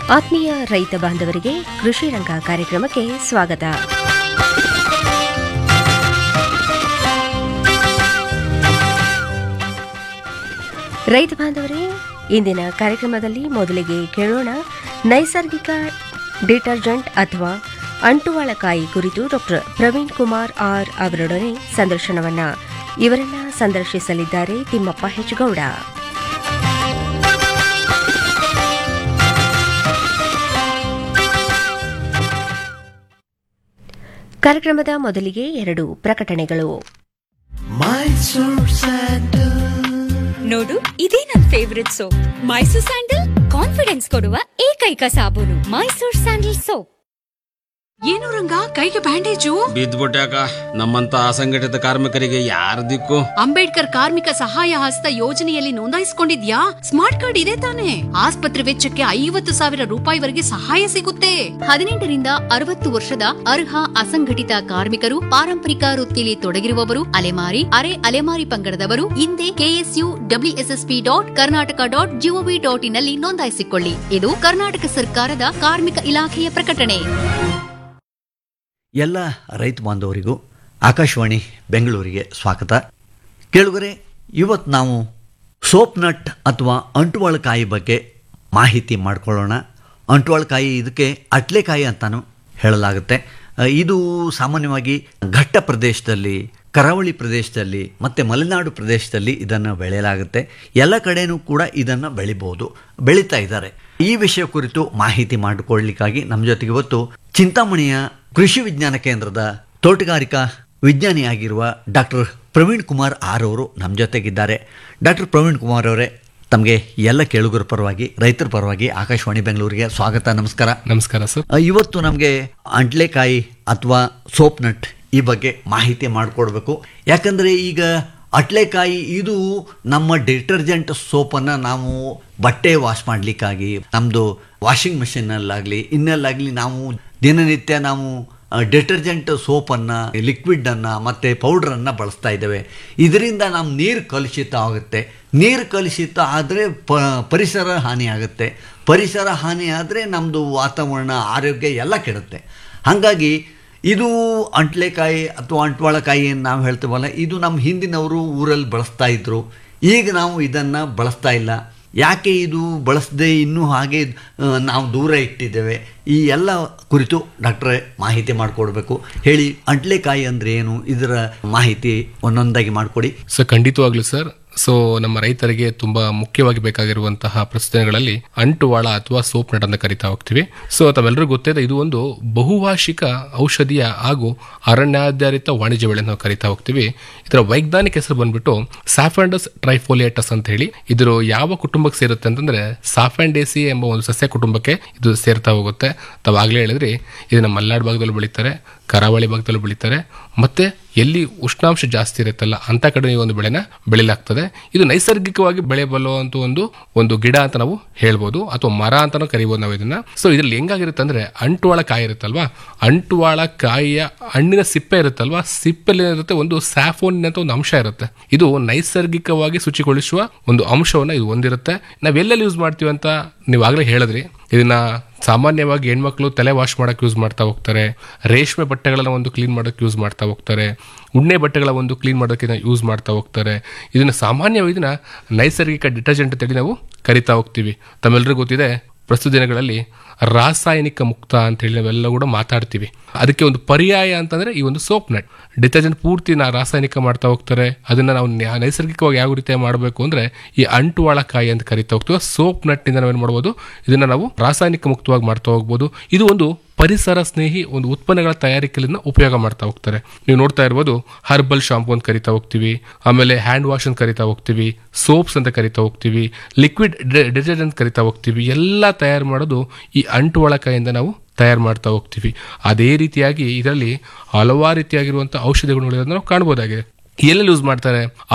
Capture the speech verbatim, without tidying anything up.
ಆತ್ಮೀಯ ರೈತ ಬಾಂಧವರಿಗೆ ಕೃಷಿ ರಂಗ ಕಾರ್ಯಕ್ರಮಕ್ಕೆ ಸ್ವಾಗತ. ರೈತ ಬಾಂಧವರೇ, ಇಂದಿನ ಕಾರ್ಯಕ್ರಮದಲ್ಲಿ ಮೊದಲಿಗೆ ಕೇಳೋಣ ನೈಸರ್ಗಿಕ ಡಿಟರ್ಜೆಂಟ್ ಅಥವಾ ಅಂಟುವಾಳಕಾಯಿ ಕುರಿತು ಡಾಕ್ಟರ್ ಪ್ರವೀಣ್ ಕುಮಾರ್ ಆರ್ ಅವರೊಡನೆ ಸಂದರ್ಶನವನ್ನ. ಇವರನ್ನ ಸಂದರ್ಶಿಸಲಿದ್ದಾರೆ ತಿಮ್ಮಪ್ಪ ಹೆಚ್ಗೌಡ. ಕಾರ್ಯಕ್ರಮದ ಮೊದಲಿಗೆ ಎರಡು ಪ್ರಕಟಣೆಗಳು. ನೋಡು, ಇದೇ ನನ್ favourite soap. Mysore sandal confidence ಕೊಡುವ ಏಕೈಕ ಸಾಬೂನು ಮೈಸೂರ್ ಸ್ಯಾಂಡಲ್ ಸೋಪ್. ಏನು ರಂಗ, ಕೈಗೆ ಬ್ಯಾಂಡೇಜು? ಬಿದ್ದ್ಬಿಟ್ಯಾಕ. ನಮ್ಮಂತ ಅಸಂಘಟಿತ ಕಾರ್ಮಿಕರಿಗೆ ಯಾರ ದಿಕ್ಕು? ಅಂಬೇಡ್ಕರ್ ಕಾರ್ಮಿಕ ಸಹಾಯ ಹಸ್ತ ಯೋಜನೆಯಲ್ಲಿ ನೋಂದಾಯಿಸಿಕೊಂಡಿದ್ಯಾ? ಸ್ಮಾರ್ಟ್ ಕಾರ್ಡ್ ಇದೆ ತಾನೆ? ಆಸ್ಪತ್ರೆ ವೆಚ್ಚಕ್ಕೆ ಐವತ್ತು ಸಾವಿರ ರೂಪಾಯಿವರೆಗೆ ಸಹಾಯ ಸಿಗುತ್ತೆ. ಹದಿನೆಂಟರಿಂದ ಅರವತ್ತು ವರ್ಷದ ಅರ್ಹ ಅಸಂಘಟಿತ ಕಾರ್ಮಿಕರು, ಪಾರಂಪರಿಕ ವೃತ್ತಿಯಲ್ಲಿ ತೊಡಗಿರುವವರು, ಅಲೆಮಾರಿ ಅರೆ ಅಲೆಮಾರಿ ಪಂಗಡದವರು ಹಿಂದೆ KSU WSSP dot Karnataka dot gov dot in ನಲ್ಲಿ ನೋಂದಾಯಿಸಿಕೊಳ್ಳಿ. ಇದು ಕರ್ನಾಟಕ ಸರ್ಕಾರದ ಕಾರ್ಮಿಕ ಇಲಾಖೆಯ ಪ್ರಕಟಣೆ. ಎಲ್ಲ ರೈತ ಬಾಂಧವರಿಗೂ ಆಕಾಶವಾಣಿ ಬೆಂಗಳೂರಿಗೆ ಸ್ವಾಗತ. ಕೇಳುಗರೆ, ಇವತ್ತು ನಾವು ಸೋಪ್ ನಟ್ ಅಥವಾ ಅಂಟುವಾಳಕಾಯಿ ಬಗ್ಗೆ ಮಾಹಿತಿ ಮಾಡಿಕೊಳ್ಳೋಣ. ಅಂಟುವಾಳಕಾಯಿ, ಇದಕ್ಕೆ ಅಟ್ಲೆಕಾಯಿ ಅಂತಾನು ಹೇಳಲಾಗುತ್ತೆ. ಇದು ಸಾಮಾನ್ಯವಾಗಿ ಘಟ್ಟ ಪ್ರದೇಶದಲ್ಲಿ, ಕರಾವಳಿ ಪ್ರದೇಶದಲ್ಲಿ ಮತ್ತು ಮಲೆನಾಡು ಪ್ರದೇಶದಲ್ಲಿ ಇದನ್ನು ಬೆಳೆಯಲಾಗುತ್ತೆ. ಎಲ್ಲ ಕಡೆಯೂ ಕೂಡ ಇದನ್ನು ಬೆಳಿಬೋದು, ಬೆಳೀತಾ ಇದ್ದಾರೆ. ಈ ವಿಷಯ ಕುರಿತು ಮಾಹಿತಿ ಮಾಡಿಕೊಳ್ಳಲಿಕ್ಕಾಗಿ ನಮ್ಮ ಜೊತೆಗೆ ಇವತ್ತು ಚಿಂತಾಮಣಿಯ ಕೃಷಿ ವಿಜ್ಞಾನ ಕೇಂದ್ರದ ತೋಟಗಾರಿಕಾ ವಿಜ್ಞಾನಿಯಾಗಿರುವ ಡಾಕ್ಟರ್ ಪ್ರವೀಣ್ ಕುಮಾರ್ ಆರ್ ಅವರು ನಮ್ಮ ಜೊತೆಗಿದ್ದಾರೆ. ಡಾಕ್ಟರ್ ಪ್ರವೀಣ್ ಕುಮಾರ್ ಅವರೇ, ತಮಗೆ ಎಲ್ಲ ಕೇಳುಗರ ಪರವಾಗಿ, ರೈತರ ಪರವಾಗಿ ಆಕಾಶವಾಣಿ ಬೆಂಗಳೂರಿಗೆ ಸ್ವಾಗತ. ನಮಸ್ಕಾರ. ನಮಸ್ಕಾರ ಸರ್. ಇವತ್ತು ನಮಗೆ ಅಂಟ್ಲೆಕಾಯಿ ಅಥವಾ ಸೋಪ್ ನಟ್ ಈ ಬಗ್ಗೆ ಮಾಹಿತಿ ಮಾಡಿಕೊಡ್ಬೇಕು. ಯಾಕಂದರೆ ಈಗ ಅಟ್ಲೆಕಾಯಿ ಇದು ನಮ್ಮ ಡಿಟರ್ಜೆಂಟ್ ಸೋಪನ್ನು ನಾವು ಬಟ್ಟೆ ವಾಶ್ ಮಾಡಲಿಕ್ಕಾಗಿ, ನಮ್ಮದು ವಾಷಿಂಗ್ ಮೆಷಿನಲ್ಲಾಗಲಿ ಇನ್ನೆಲ್ಲಾಗಲಿ ನಾವು ದಿನನಿತ್ಯ ನಾವು ಡಿಟರ್ಜೆಂಟ್ ಸೋಪನ್ನು, ಲಿಕ್ವಿಡನ್ನು ಮತ್ತು ಪೌಡ್ರನ್ನು ಬಳಸ್ತಾ ಇದ್ದೇವೆ. ಇದರಿಂದ ನಮ್ಮ ನೀರು ಕಲುಷಿತ ಆಗುತ್ತೆ. ನೀರು ಕಲುಷಿತ ಆದರೆ ಪ ಪರಿಸರ ಹಾನಿ ಆಗುತ್ತೆ. ಪರಿಸರ ಹಾನಿ ಆದರೆ ನಮ್ಮದು ವಾತಾವರಣ, ಆರೋಗ್ಯ ಎಲ್ಲ ಕೆಡುತ್ತೆ. ಹಾಗಾಗಿ ಇದು ಅಂಟ್ಲೆಕಾಯಿ ಅಥವಾ ಅಂಟ್ವಾಳಕಾಯಿ ಏನು ನಾವು ಹೇಳ್ತೀವಲ್ಲ, ಇದು ನಮ್ಮ ಹಿಂದಿನವರು ಊರಲ್ಲಿ ಬಳಸ್ತಾ ಇದ್ದರು. ಈಗ ನಾವು ಇದನ್ನು ಬಳಸ್ತಾ ಇಲ್ಲ. ಯಾಕೆ ಇದು ಬಳಸದೆ ಇನ್ನೂ ಹಾಗೆ ನಾವು ದೂರ ಇಟ್ಟಿದ್ದೇವೆ? ಈ ಎಲ್ಲ ಕುರಿತು ಡಾಕ್ಟ್ರೇ ಮಾಹಿತಿ ಮಾಡಿಕೊಡ್ಬೇಕು. ಹೇಳಿ, ಅಂಟ್ಲೆಕಾಯಿ ಅಂದರೆ ಏನು, ಇದರ ಮಾಹಿತಿ ಒಂದೊಂದಾಗಿ ಮಾಡಿಕೊಡಿ. ಸರ್, ಖಂಡಿತವಾಗ್ಲೂ ಸರ್. ಸೊ ನಮ್ಮ ರೈತರಿಗೆ ತುಂಬಾ ಮುಖ್ಯವಾಗಿ ಬೇಕಾಗಿರುವಂತಹ ಪ್ರಶ್ನೆಗಳಲ್ಲಿ ಅಂಟುವಾಳ ಅಥವಾ ಸೋಪ್ ನಟ್ ಅಂತ ಕರಿತಾ ಹೋಗ್ತೀವಿ. ಸೊ ತಾವೆಲ್ಲರಿಗೂ ಗೊತ್ತಿದೆ, ಇದು ಒಂದು ಬಹುವಾರ್ಷಿಕ ಔಷಧೀಯ ಹಾಗೂ ಅರಣ್ಯಾಧಾರಿತ ವಾಣಿಜ್ಯ ಬೆಳೆ ನಾವು ಕರಿತಾ ಹೋಗ್ತೀವಿ. ಇದರ ವೈಜ್ಞಾನಿಕ ಹೆಸರು ಬಂದ್ಬಿಟ್ಟು ಸಾಫ್ಯಾಂಡಸ್ ಟ್ರೈಫೋಲಿಯೇಟಸ್ ಅಂತ ಹೇಳಿ. ಇದ್ರ ಯಾವ ಕುಟುಂಬಕ್ಕೆ ಸೇರುತ್ತೆ ಅಂತಂದ್ರೆ ಸಾಫ್ಯಾಂಡೇಸಿ ಎಂಬ ಒಂದು ಸಸ್ಯ ಕುಟುಂಬಕ್ಕೆ ಇದು ಸೇರ್ತಾ ಹೋಗುತ್ತೆ. ತಾವಾಗಲೇ ಹೇಳಿದ್ರಿ, ಇದನ್ನ ಮಲೆನಾಡು ಭಾಗದಲ್ಲಿ ಬೆಳೀತಾರೆ, ಕರಾವಳಿ ಭಾಗದಲ್ಲೂ ಬೆಳೀತಾರೆ, ಮತ್ತೆ ಎಲ್ಲಿ ಉಷ್ಣಾಂಶ ಜಾಸ್ತಿ ಇರುತ್ತಲ್ಲ ಅಂತ ಕಡೆ ಈ ಒಂದು ಬೆಳೆನ ಬೆಳೆಯಲಾಗ್ತದೆ. ಇದು ನೈಸರ್ಗಿಕವಾಗಿ ಬೆಳೆಯಬಲ್ಲುವಂತ ಒಂದು ಒಂದು ಗಿಡ ಅಂತ ನಾವು ಹೇಳ್ಬೋದು, ಅಥವಾ ಮರ ಅಂತಾನೂ ಕರಿಬೋದು ನಾವು ಇದನ್ನ. ಸೊ ಇದ್ರಲ್ಲಿ ಹೆಂಗಾಗಿರುತ್ತೆ ಅಂದ್ರೆ, ಅಂಟುವಾಳ ಕಾಯಿ ಇರುತ್ತಲ್ವಾ, ಅಂಟುವಾಳ ಕಾಯಿಯ ಹಣ್ಣಿನ ಸಿಪ್ಪೆ ಇರುತ್ತಲ್ವಾ, ಸಿಪ್ಪೆಲ್ಲಿ ಇರುತ್ತೆ ಒಂದು ಸ್ಯಾಫೋನ್ ಅಂತ ಒಂದು ಅಂಶ ಇರುತ್ತೆ. ಇದು ನೈಸರ್ಗಿಕವಾಗಿ ಶುಚಿಗೊಳಿಸುವ ಒಂದು ಅಂಶವನ್ನ ಇದು ಹೊಂದಿರುತ್ತೆ. ನಾವ್ ಎಲ್ಲೆಲ್ಲಿ ಯೂಸ್ ಮಾಡ್ತೀವಿ ಅಂತ ನೀವಾಗಲೇ ಹೇಳಿದ್ರಿ. ಇದನ್ನ ಸಾಮಾನ್ಯವಾಗಿ ಹೆಣ್ಮಕ್ಳು ತಲೆ ವಾಶ್ ಮಾಡಕ್ಕೆ ಯೂಸ್ ಮಾಡ್ತಾ ಹೋಗ್ತಾರೆ, ರೇಷ್ಮೆ ಬಟ್ಟೆಗಳನ್ನ ಒಂದು ಕ್ಲೀನ್ ಮಾಡೋಕ್ಕೆ ಯೂಸ್ ಮಾಡ್ತಾ ಹೋಗ್ತಾರೆ, ಉಣ್ಣೆ ಬಟ್ಟೆಗಳ ಒಂದು ಕ್ಲೀನ್ ಮಾಡೋಕ್ಕೆ ಯೂಸ್ ಮಾಡ್ತಾ ಹೋಗ್ತಾರೆ. ಇದನ್ನ ಸಾಮಾನ್ಯವಾಗಿ ಇದನ್ನ ನೈಸರ್ಗಿಕ ಡಿಟರ್ಜೆಂಟ್ ಅಂತೇಳಿ ನಾವು ಕರಿತಾ ಹೋಗ್ತೀವಿ. ತಮ್ಮೆಲ್ಲರಿಗೂ ಗೊತ್ತಿದೆ, ಪ್ರಸ್ತುತ ದಿನಗಳಲ್ಲಿ ರಾಸಾಯನಿಕ ಮುಕ್ತ ಅಂತ ಹೇಳಿ ನಾವೆಲ್ಲ ಕೂಡ ಮಾತಾಡ್ತೀವಿ. ಅದಕ್ಕೆ ಒಂದು ಪರ್ಯಾಯ ಅಂತಂದ್ರೆ ಈ ಒಂದು ಸೋಪ್ ನಟ್. ಡಿಟರ್ಜೆಂಟ್ ಪೂರ್ತಿ ನಾ ರಾಸಾಯನಿಕ ಮಾಡ್ತಾ ಹೋಗ್ತಾರೆ. ಅದನ್ನ ನಾವು ನೈಸರ್ಗಿಕವಾಗಿ ಯಾವ ರೀತಿ ಮಾಡಬೇಕು ಅಂದ್ರೆ ಈ ಅಂಟುವಾಳಕಾಯಿ ಅಂತ ಕರಿತಾ ಹೋಗ್ತೀವಿ. ಸೋಪ್ ನಟ್ ಇಂದ ನಾವೇನು ಮಾಡ್ಬೋದು, ಇದನ್ನ ನಾವು ರಾಸಾಯನಿಕ ಮುಕ್ತವಾಗಿ ಮಾಡ್ತಾ ಹೋಗ್ಬೋದು. ಇದು ಒಂದು ಪರಿಸರ ಸ್ನೇಹಿ ಒಂದು ಉತ್ಪನ್ನಗಳ ತಯಾರಿಕೆಯನ್ನು ಉಪಯೋಗ ಮಾಡ್ತಾ ಹೋಗ್ತಾರೆ. ನೀವು ನೋಡ್ತಾ ಇರ್ಬೋದು, ಹರ್ಬಲ್ ಶಾಂಪೂ ಅಂತ ಕರಿತಾ ಹೋಗ್ತೀವಿ, ಆಮೇಲೆ ಹ್ಯಾಂಡ್ ವಾಶ್ ಅಂತ ಕರಿತಾ ಹೋಗ್ತೀವಿ, ಸೋಪ್ಸ್ ಅಂತ ಕರಿತಾ ಹೋಗ್ತೀವಿ, ಲಿಕ್ವಿಡ್ ಡಿಟರ್ಜೆಂಟ್ ಕರಿತಾ ಹೋಗ್ತೀವಿ. ಎಲ್ಲ ತಯಾರು ಮಾಡೋದು ಈ ಅಂಟುವಾಳಕಾಯಿಂದ ನಾವು ತಯಾರು ಮಾಡ್ತಾ ಹೋಗ್ತೀವಿ. ಅದೇ ರೀತಿಯಾಗಿ ಇದರಲ್ಲಿ ಹಲವಾರು ರೀತಿಯಾಗಿರುವಂತಹ ಔಷಧಿ ಗುಣಗಳಿರೋದನ್ನ ನಾವು ಕಾಣಬಹುದಾಗಿದೆ. ಎಲ್ಲೆಲ್ಲಿ ಯೂಸ್ ಮಾಡ್ತಾರೆ?